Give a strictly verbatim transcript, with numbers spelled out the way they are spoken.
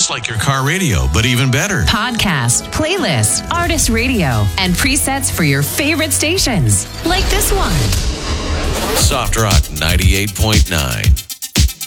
It's like your car radio, but even better. Podcast, playlist, artist radio, and presets for your favorite stations. Like this one. Soft Rock ninety-eight point nine.